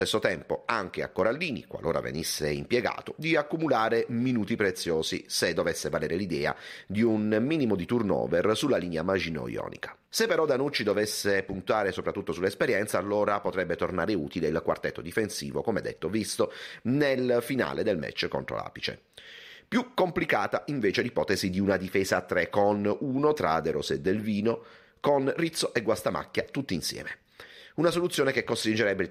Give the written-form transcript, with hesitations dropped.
stesso tempo anche a Corallini, qualora venisse impiegato, di accumulare minuti preziosi se dovesse valere l'idea di un minimo di turnover sulla linea Maginot-Ionica. Se però Danucci dovesse puntare soprattutto sull'esperienza, allora potrebbe tornare utile il quartetto difensivo, come detto, visto nel finale del match contro l'Apice. Più complicata invece l'ipotesi di una difesa a 3 con uno tra De Rossi e Del Vino, con Rizzo e Guastamacchia tutti insieme. Una soluzione che costringerebbe